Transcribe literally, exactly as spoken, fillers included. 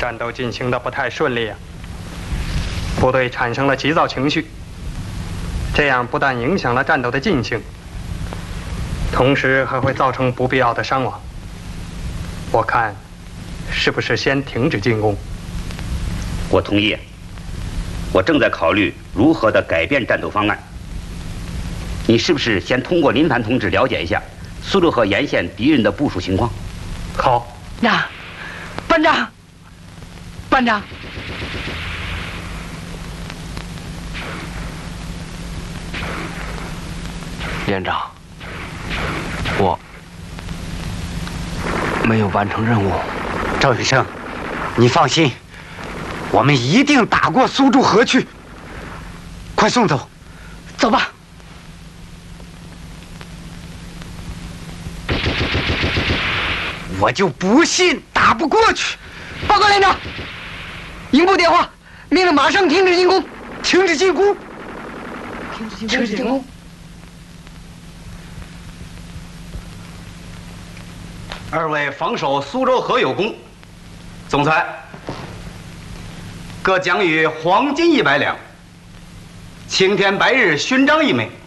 战斗进行的不太顺利啊，部队产生了急躁情绪，这样不但影响了战斗的进行，同时还会造成不必要的伤亡。我看，是不是先停止进攻？ 我同意。我正在考虑如何的改变战斗方案。你是不是先通过林凡同志了解一下苏州河沿线敌人的部署情况？ 好。 呀，班长，班长。连长，我没有完成任务。 赵云生，你放心，我们一定打过苏州河去。快送走， 走吧。 我就不信打不过去。 报告连长，营部电话，命令马上停止进攻， 停止进攻， 停止进攻。 二位防守苏州河有功，总裁各奖予黄金一百两，青天白日勋章一枚。